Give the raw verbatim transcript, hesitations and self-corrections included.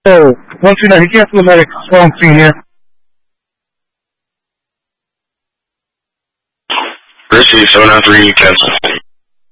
Oh, one two nine, he cancel the medic. Strong scene here. Receive seven nine three, cancel.